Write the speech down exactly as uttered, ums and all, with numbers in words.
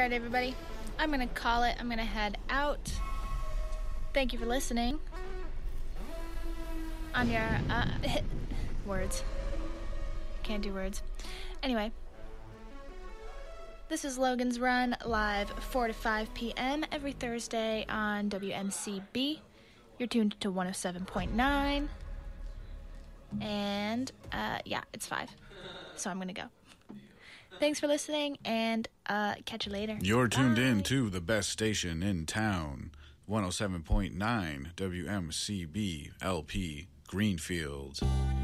right, everybody. I'm going to call it. I'm going to head out. Thank you for listening. On your, uh, words. Can't do words. Anyway. This is Logan's Run, live four to five p.m. every Thursday on W M C B. You're tuned to one oh seven point nine. And, uh, yeah, it's five. So I'm going to go. Thanks for listening, and uh, catch you later. You're tuned Bye. in to the best station in town, one oh seven point nine W M C B L P Greenfield.